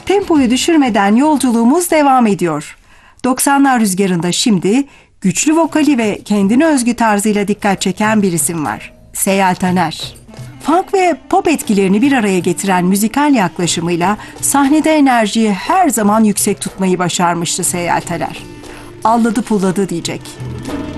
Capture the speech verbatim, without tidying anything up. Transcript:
Tempoyu düşürmeden yolculuğumuz devam ediyor. doksanlar rüzgarında şimdi güçlü vokali ve kendine özgü tarzıyla dikkat çeken bir isim var. Seyal Taner. Funk ve pop etkilerini bir araya getiren müzikal yaklaşımıyla sahnede enerjiyi her zaman yüksek tutmayı başarmıştı Seyal Taner. Alladı pulladı diyecek.